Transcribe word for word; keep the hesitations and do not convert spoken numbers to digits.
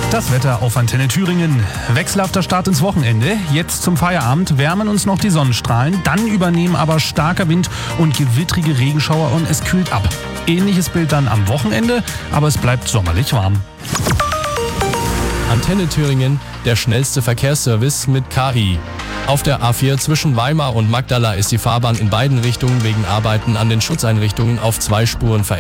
Das Wetter auf Antenne Thüringen. Wechselhafter Start ins Wochenende. Jetzt zum Feierabend wärmen uns noch die Sonnenstrahlen. Dann übernehmen aber starker Wind und gewittrige Regenschauer und es kühlt ab. Ähnliches Bild dann am Wochenende, aber es bleibt sommerlich warm. Antenne Thüringen, der schnellste Verkehrsservice mit K I. Auf der A vier zwischen Weimar und Magdala ist die Fahrbahn in beiden Richtungen wegen Arbeiten an den Schutzeinrichtungen auf zwei Spuren verengt.